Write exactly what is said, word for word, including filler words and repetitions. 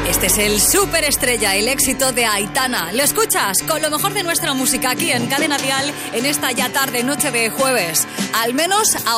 Este es el Superestrella, el éxito de Aitana. Lo escuchas con lo mejor de nuestra música aquí en Cadena Dial en esta ya tarde, noche de jueves. Al menos a